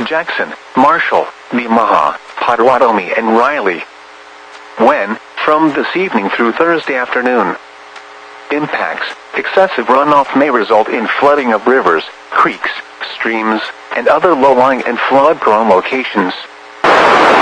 Jackson, Marshall, Nemaha, Potawatomi, and Riley. When, from this evening through Thursday afternoon. Impacts. Excessive runoff may result in flooding of rivers, creeks, streams, and other low-lying and flood-prone locations.